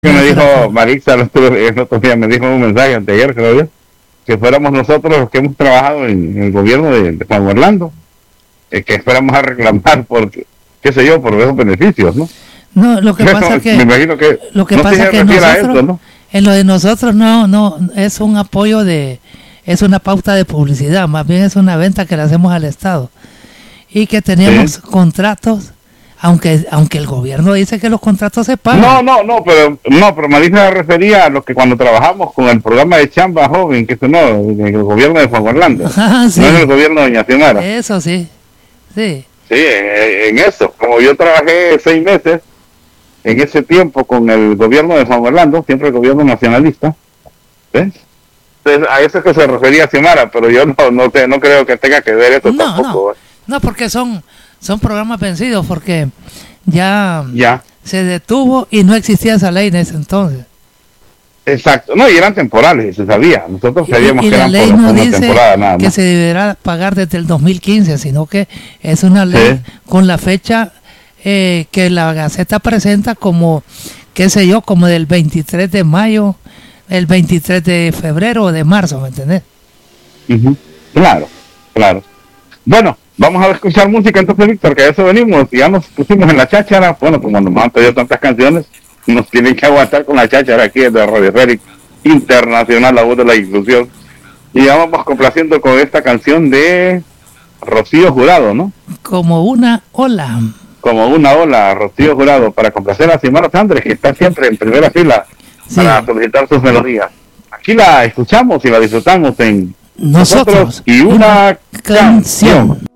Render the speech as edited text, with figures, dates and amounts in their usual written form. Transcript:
Que me dijo Nuestra- Marisa el otro día, me dijo un mensaje anteayer, creo yo, que fuéramos nosotros los que hemos trabajado en el gobierno de Juan Orlando, que esperamos a reclamar por, qué sé yo, por esos beneficios, ¿no? No, lo que pasa es Me que imagino que lo que no sé si pasa se que refiere a nosotros, eso, ¿no? en lo de nosotros no es un apoyo es una pauta de publicidad, más bien es una venta que le hacemos al Estado y que teníamos Sí. contratos, aunque el gobierno dice que los contratos se No, pagan. pero Marisa se refería a lo que cuando trabajamos con el programa de Chamba Joven, que eso no, en el gobierno de Juan Orlando, Ah, sí, no en el gobierno de Doña Xiomara. eso sí, sí. Sí, en eso. Como yo trabajé 6 meses en ese tiempo con el gobierno de Juan Orlando, siempre el gobierno nacionalista, ¿ves? Entonces, a eso es que se refería Xiomara, pero yo no creo que tenga que ver eso No, tampoco. no, porque son programas vencidos, porque ya Ya, se detuvo y no existía esa ley en ese entonces. exacto. No, y eran temporales, se sabía. Nosotros sabíamos Y que la eran ley por no una dice temporada nada que más. se deberá pagar desde el 2015, sino que es una ley Sí. con la fecha que la Gaceta presenta como, qué sé yo, como del 23 de mayo, el 23 de febrero o de marzo, ¿me entendés? Ujú. Claro, claro. Bueno, vamos a escuchar música entonces, Víctor, que a eso venimos. Ya nos pusimos en la cháchara. Bueno, como nos han pedido tantas canciones, nos tienen que aguantar con la cháchara aquí de Radio Félix Internacional, la voz de la inclusión. Y ya vamos complaciendo con esta canción de Rocío Jurado, ¿no? Como una ola. Como una ola, Rocío Jurado, para complacer a Xiomara Sandres, que está siempre en primera fila Sí, para solicitar sus melodías. Aquí la escuchamos y la disfrutamos en nosotros, y una canción.